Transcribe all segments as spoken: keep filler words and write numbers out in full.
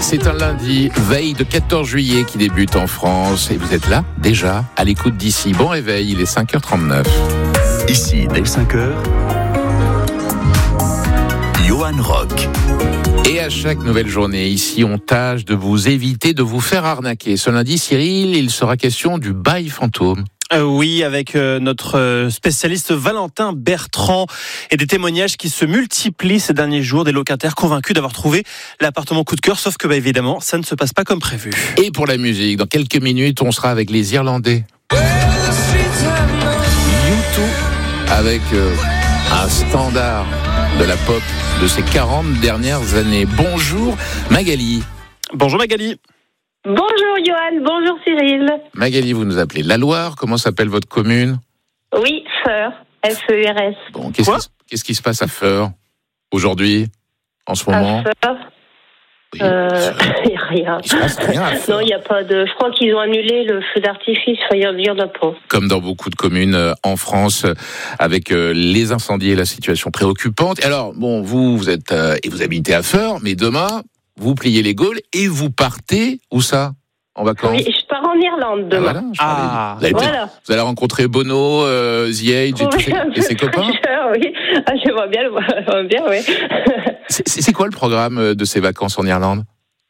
C'est un lundi, veille de quatorze juillet qui débute en France. Et vous êtes là, déjà, à l'écoute d'ici. Bon réveil, il est cinq heures trente-neuf. Ici, dès cinq heures, Johan Rock. Et à chaque nouvelle journée, ici, on tâche de vous éviter de vous faire arnaquer. Ce lundi, Cyril, il sera question du bail fantôme. Euh, oui, avec euh, notre spécialiste Valentin Bertrand et des témoignages qui se multiplient ces derniers jours, des locataires convaincus d'avoir trouvé l'appartement coup de cœur, sauf que bah, évidemment, ça ne se passe pas comme prévu. Et pour la musique, dans quelques minutes, on sera avec les Irlandais. U deux avec euh, un standard de la pop de ces quarante dernières années. Bonjour Magali. Bonjour Magali. Bonjour Johan, bonjour Cyril. Magali, vous nous appelez la Loire. Comment s'appelle votre commune ? Oui, Feur, F E R S. Bon, qu'est-ce, qui, qu'est-ce qui se passe à Feur aujourd'hui, en ce moment ? À Feur Oui, euh, Il n'y a rien. Il se passe rien à Feur. Non, il n'y a pas de... Je crois qu'ils ont annulé le feu d'artifice, il n'y en a pas. Comme dans beaucoup de communes euh, en France, euh, avec euh, les incendies et la situation préoccupante. Alors, bon, vous, vous êtes euh, et vous habitez à Feur, mais demain, vous pliez les Gaules et vous partez, où ça ? En vacances ? Oui, je pars en Irlande Ah, demain. voilà, je Ah, vous, allez voilà. vous allez rencontrer Bono, euh, The Age et, tous ses, et ses copains. Oui, ah, j'aimerais bien le voir, j'aimerais bien, oui. C'est, c'est quoi le programme de ces vacances en Irlande ?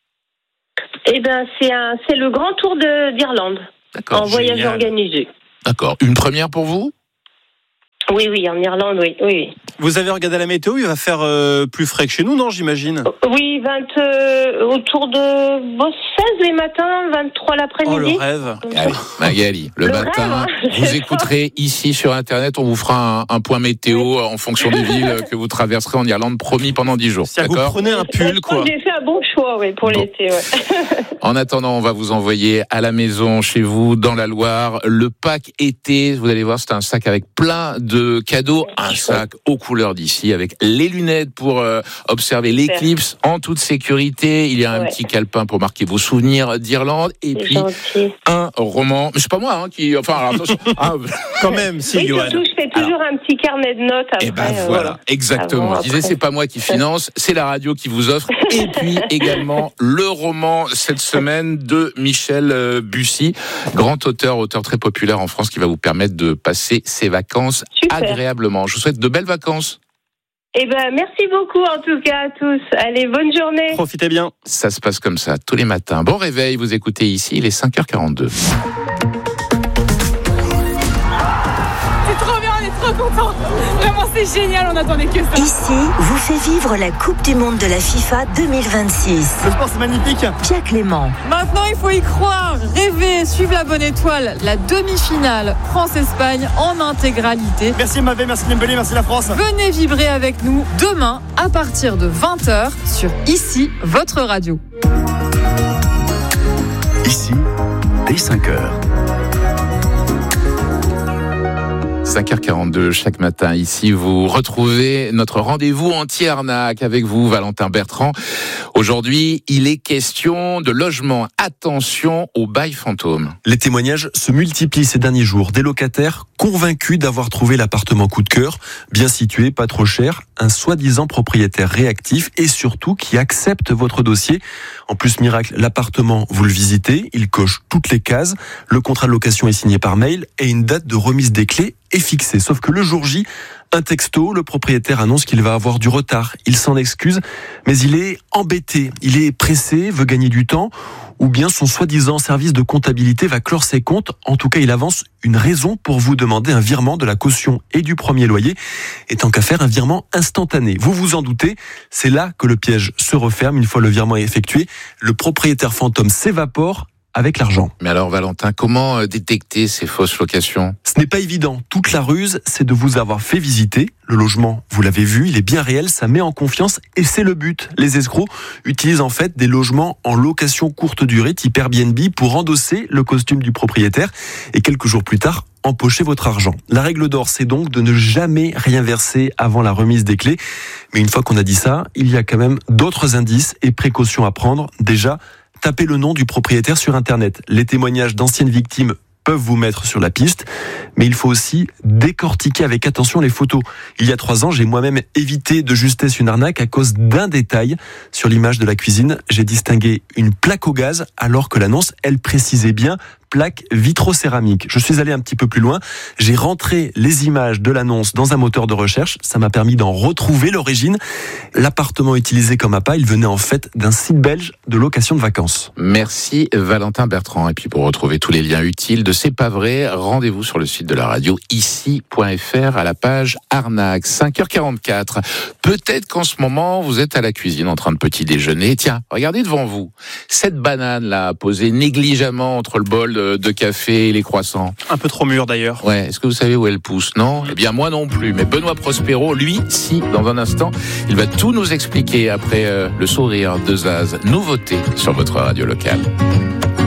Eh bien, c'est, un, c'est le grand tour de, d'Irlande, D'accord. en voyage génial. organisé. D'accord. Une première pour vous ? Oui, oui, en Irlande, oui, oui. Vous avez regardé la météo, il va faire euh, plus frais que chez nous, non, j'imagine ? Oui, vingt, euh, autour de bon, seize les matins, vingt-trois l'après-midi. Oh, le rêve. Allez, Magali, le, Le matin, rêve, hein, vous c'est écouterez ici sur Internet, on vous fera un, un point météo en fonction des villes que vous traverserez en Irlande, promis pendant dix jours. C'est-à-dire que vous D'accord ? prenez un Je pull, crois quoi. que j'ai fait un bon choix, oui, pour Bon. l'été, ouais. En attendant, on va vous envoyer à la maison, chez vous, dans la Loire, le pack été. Vous allez voir, c'est un sac avec plein de cadeaux. Un sac aux couleurs d'ici, avec les lunettes pour euh, observer l'éclipse en toute sécurité. Il y a un Ouais. petit calepin pour marquer vos souvenirs d'Irlande. Et C'est puis, gentil. un roman. Mais c'est pas moi hein, qui... Enfin, alors, attention. Ah, Quand même, si, Oui, Johan. surtout, je fais toujours un petit carnet de notes après. et ben euh, voilà, exactement. Avant, Je disais, après. c'est pas moi qui finance, c'est la radio qui vous offre. Et puis également le roman cette semaine de Michel euh, Bussy, grand auteur, auteur très populaire en France, qui va vous permettre de passer ces vacances Super. agréablement. Je vous souhaite de belles vacances. Eh ben, merci beaucoup en tout cas à tous. Allez, bonne journée. Profitez bien. Ça se passe comme ça tous les matins. Bon réveil, vous écoutez ici, il est cinq heures quarante-deux. C'est trop bien, on est trop contents. Vraiment, c'est génial, on attendait que ça. Ici vous fait vivre la Coupe du Monde de la FIFA deux mille vingt-six. Le sport, c'est magnifique. Pierre Clément, Maintenant, il faut y croire, rêver, suivre la bonne étoile. La demi-finale France-Espagne en intégralité. Merci Mavé, merci Dembélé, merci la France. Venez vibrer avec nous demain à partir de vingt heures sur Ici, votre radio. Ici, dès cinq heures. cinq heures quarante-deux chaque matin. Ici, vous retrouvez notre rendez-vous anti-arnaque avec vous, Valentin Bertrand. Aujourd'hui, il est question de logement. Attention au bail fantôme. Les témoignages se multiplient ces derniers jours. Des locataires convaincus d'avoir trouvé l'appartement coup de cœur, bien situé, pas trop cher, un soi-disant propriétaire réactif et surtout qui accepte votre dossier. En plus, miracle, l'appartement, vous le visitez, il coche toutes les cases, le contrat de location est signé par mail et une date de remise des clés est fixée. Sauf que le jour J, un texto, le propriétaire annonce qu'il va avoir du retard. Il s'en excuse, mais il est embêté, il est pressé, veut gagner du temps, ou bien son soi-disant service de comptabilité va clore ses comptes. En tout cas, il avance une raison pour vous demander un virement de la caution et du premier loyer, et tant qu'à faire, un virement instantané. Vous vous en doutez, c'est là que le piège se referme. Une fois le virement effectué, le propriétaire fantôme s'évapore avec l'argent. Mais alors, Valentin, comment détecter ces fausses locations ? Ce n'est pas évident. Toute la ruse, c'est de vous avoir fait visiter. Le logement, vous l'avez vu, il est bien réel, ça met en confiance et c'est le but. Les escrocs utilisent en fait des logements en location courte durée, type Airbnb, pour endosser le costume du propriétaire et quelques jours plus tard, empocher votre argent. La règle d'or, c'est donc de ne jamais rien verser avant la remise des clés. Mais une fois qu'on a dit ça, il y a quand même d'autres indices et précautions à prendre. Déjà, tapez le nom du propriétaire sur Internet. Les témoignages d'anciennes victimes peuvent vous mettre sur la piste, mais il faut aussi décortiquer avec attention les photos. Il y a trois ans, j'ai moi-même évité de justesse une arnaque à cause d'un détail. Sur l'image de la cuisine, j'ai distingué une plaque au gaz alors que l'annonce, elle précisait bien plaque vitrocéramique. Je suis allé un petit peu plus loin. J'ai rentré les images de l'annonce dans un moteur de recherche. Ça m'a permis d'en retrouver l'origine. L'appartement utilisé comme appât, il venait en fait d'un site belge de location de vacances. Merci Valentin Bertrand. Et puis pour retrouver tous les liens utiles de C'est pas vrai, rendez-vous sur le site de la radio ici point f r à la page arnaque. cinq heures quarante-quatre. Peut-être qu'en ce moment, vous êtes à la cuisine en train de petit déjeuner. Tiens, regardez devant vous. Cette banane là, posée négligemment entre le bol de café et les croissants. Un peu trop mûr d'ailleurs. Ouais, est-ce que vous savez où elle pousse? Non? Eh bien moi non plus, mais Benoît Prospero, lui, si, dans un instant, il va tout nous expliquer après euh, le sourire de Zaz. Nouveauté sur votre radio locale.